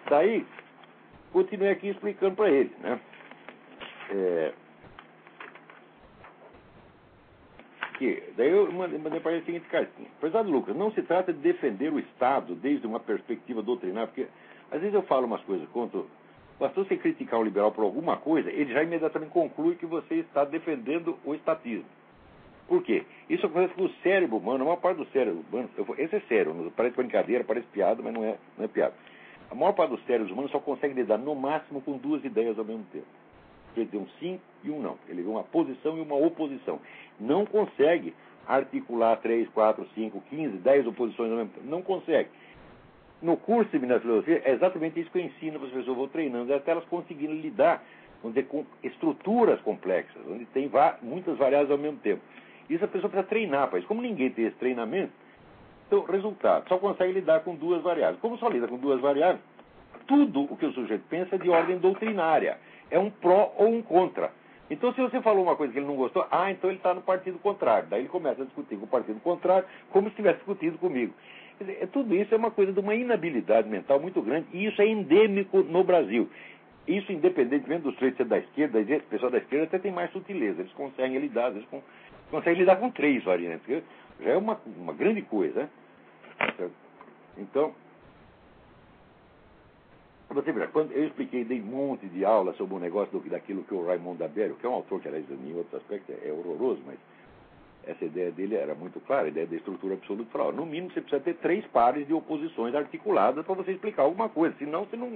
Daí, continuei aqui explicando para ele, né? Daí eu mandei para ele a seguinte cartinha. Prezado Lucas, não se trata de defender o Estado desde uma perspectiva doutrinária, porque às vezes eu falo umas coisas contra... Bastou você criticar o liberal por alguma coisa, ele já imediatamente conclui que você está defendendo o estatismo. Por quê? Isso acontece com o cérebro humano, a maior parte do cérebro humano... Esse é sério, parece brincadeira, parece piada, mas não é piada. A maior parte dos cérebros humanos só consegue lidar no máximo com duas ideias ao mesmo tempo. Ele tem um sim e um não. Ele vê uma posição e uma oposição. Não consegue articular 3, 4, 5, 15, 10 oposições ao mesmo tempo. Não consegue. No curso de Seminário de Filosofia, é exatamente isso que eu ensino para as pessoas. Eu vou treinando até elas conseguirem lidar com estruturas complexas, onde tem muitas variáveis ao mesmo tempo. Isso a pessoa precisa treinar para isso. Como ninguém tem esse treinamento, então, resultado, só consegue lidar com duas variáveis. Como só lida com duas variáveis, tudo o que o sujeito pensa é de ordem doutrinária. É um pró ou um contra. Então, se você falou uma coisa que ele não gostou, então ele está no partido contrário. Daí ele começa a discutir com o partido contrário, como se estivesse discutindo comigo. Quer dizer, tudo isso é uma coisa de uma inabilidade mental muito grande, e isso é endêmico no Brasil. Isso, independentemente do sujeito ser da esquerda, o pessoal da esquerda até tem mais sutileza. Eles conseguem lidar, conseguem lidar com 3 variantes. Já é uma grande coisa, né? Então, você verá, quando eu expliquei, dei um monte de aula sobre o negócio daquilo que o Raymond Dabero, que é um autor que, aliás, em outros aspectos é horroroso, mas essa ideia dele era muito clara, a ideia da estrutura absoluta. Falava, no mínimo você precisa ter 3 pares de oposições articuladas para você explicar alguma coisa, senão você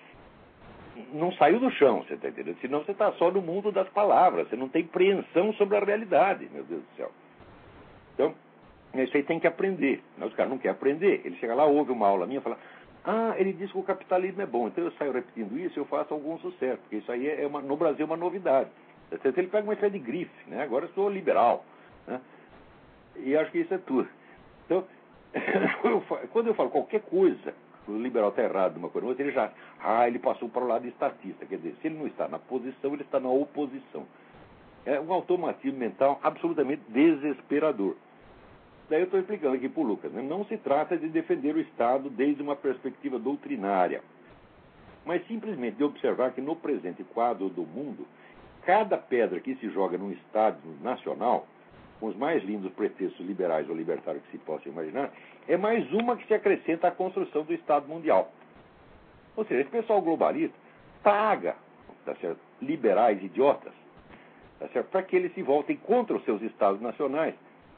não saiu do chão, você está entendendo? Senão você está só no mundo das palavras, você não tem preensão sobre a realidade, meu Deus do céu. Então, isso aí tem que aprender. Mas os caras não querem aprender. Ele chega lá, ouve uma aula minha e fala, ele diz que o capitalismo é bom, então eu saio repetindo isso e eu faço algum sucesso, porque isso aí no Brasil é uma novidade. Ele pega uma espécie de grife, né? Agora eu sou liberal, né? E acho que isso é tudo. Então, quando eu falo qualquer coisa, o liberal está errado numa coisa, ele já, ele passou para o lado estatista. Quer dizer, se ele não está na posição, ele está na oposição. É um automatismo mental absolutamente desesperador. Daí eu estou explicando aqui para o Lucas, né? Não se trata de defender o Estado desde uma perspectiva doutrinária, mas simplesmente de observar que no presente quadro do mundo, cada pedra que se joga num Estado nacional, com os mais lindos pretextos liberais ou libertários que se possa imaginar, é mais uma que se acrescenta à construção do Estado mundial. Ou seja, esse pessoal globalista paga, tá certo, liberais idiotas, tá certo, para que eles se voltem contra os seus Estados nacionais.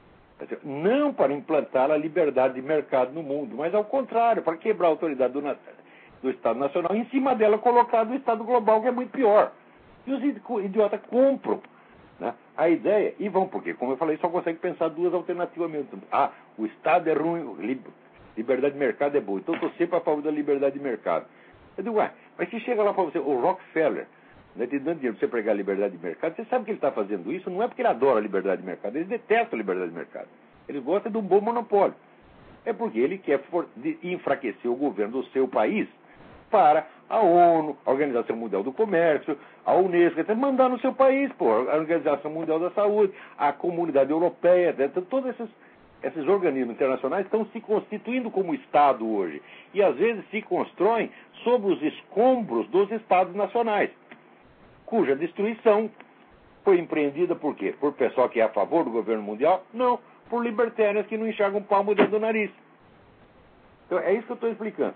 Não para implantar a liberdade de mercado no mundo, mas ao contrário, para quebrar a autoridade do Estado Nacional, em cima dela colocar do Estado Global, que é muito pior. E os idiotas compram, né, a ideia, e vão, porque, como eu falei, só consegue pensar 2 alternativas mesmo. O Estado é ruim, liberdade de mercado é boa, então eu estou sempre a favor da liberdade de mercado. Eu digo, mas se chega lá para você, o Rockefeller, né, te dando dinheiro para você pregar a liberdade de mercado, você sabe que ele está fazendo isso, não é porque ele adora a liberdade de mercado, eles detestam a liberdade de mercado. Eles gostam de um bom monopólio. É porque ele quer enfraquecer o governo do seu país para a ONU, a Organização Mundial do Comércio, a Unesco, até mandar no seu país, a Organização Mundial da Saúde, a Comunidade Europeia, todos esses organismos internacionais estão se constituindo como Estado hoje. E às vezes se constroem sob os escombros dos Estados nacionais, cuja destruição foi empreendida por quê? Por pessoal que é a favor do governo mundial? Não, por libertários que não enxergam um palmo dentro do nariz. Então, é isso que eu estou explicando.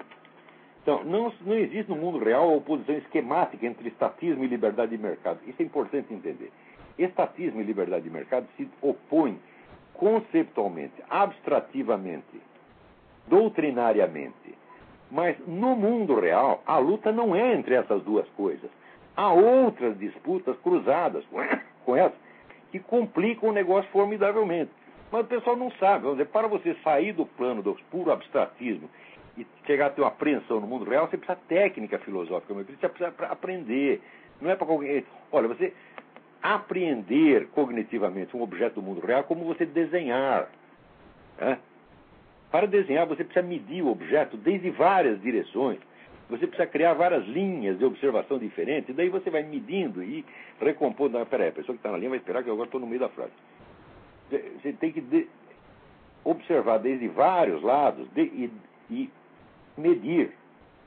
Então, não existe no mundo real a oposição esquemática entre estatismo e liberdade de mercado. Isso é importante entender. Estatismo e liberdade de mercado se opõem conceptualmente, abstrativamente, doutrinariamente. Mas, no mundo real, a luta não é entre essas duas coisas. Há outras disputas cruzadas com essa que complicam o negócio formidavelmente. Mas o pessoal não sabe. Vamos dizer, para você sair do plano do puro abstratismo e chegar a ter uma apreensão no mundo real, você precisa técnica filosófica, você precisa aprender. Não é para qualquer... Olha, você apreender cognitivamente um objeto do mundo real é como você desenhar. Né? Para desenhar, você precisa medir o objeto desde várias direções. Você precisa criar várias linhas de observação diferentes, e daí você vai medindo e recompondo. Peraí, a pessoa que está na linha vai esperar que eu agora estou no meio da frase. Você tem que observar desde vários lados e medir